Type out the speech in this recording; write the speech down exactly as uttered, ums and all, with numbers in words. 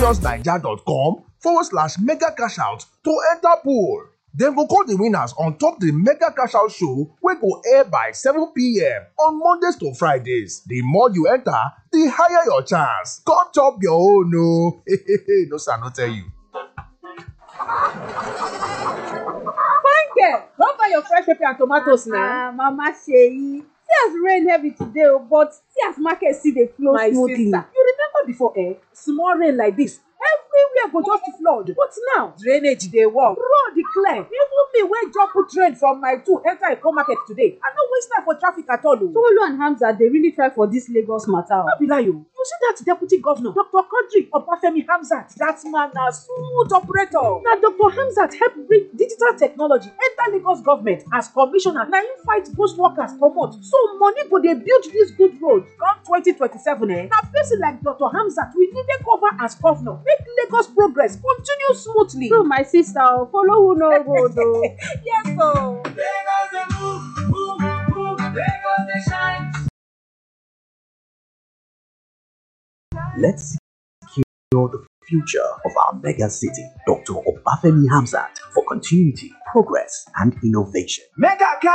lagosniger.com forward slash mega cash out to enter pool. Dem go call the winners on top the Mega Cash Out show wey go air by seven p m on Mondays to Fridays. The more you enter, the higher your chance. Come chop your own o. No sir, no tell you. Fine girl, don't buy your fresh pepper and tomatoes now. Ah, Mama Seyi, see as rain heavy today o, but see as market still dey flow My smoothly. sister, you remember before eh? Small rain like this, everywhere go just flood. But now, drainage dey work, road dey clear. Even me wey jump put train from my two enter Eko market today, I no waste time for traffic at all o. Tolu and Hamzat dey really try for dis Lagos matter o. No be lie o. You see that deputy governor, Doctor Quadri Obafemi Hamzat, that man na smooth operator. Na Doctor Hamzat help bring digital technology enter Lagos government as commissioner. Na him fight bush workers comot, so money go dey build dis good road. Come twenty twenty-seven eh, na person like Doctor Hamzat we need dey cover as governor, make Lagos progress continue smoothly. So my sister o, follow who no road o. Yes o. Lagos dey move, move, move, Lagos dey shine. Let's secure the future of our mega city. Doctor Obafemi Hamzat for continuity, progress, and innovation. Mega